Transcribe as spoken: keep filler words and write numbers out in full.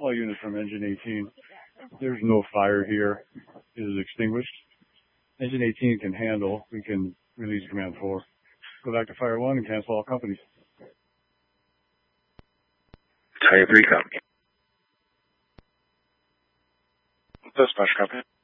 all units from engine eighteen. There's no fire here. It is extinguished. Engine eighteen can handle. We can release command four. Go back to fire one and cancel all companies. Tiger three, copy. Dispatch, copy.